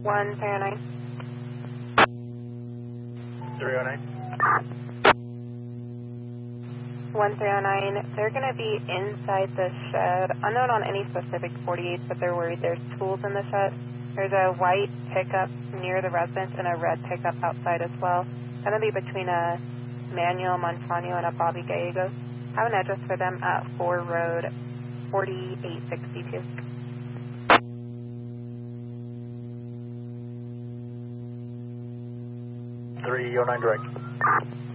109. 309. 1309, they're going to be inside the shed. Unknown on any specific 48s, but they're worried there's tools in the shed. There's a white pickup near the residence and a red pickup outside as well. Going to be between a Manuel Montano and a Bobby Gallegos. Have an address for them at 4 Road, 4862. 309 direct.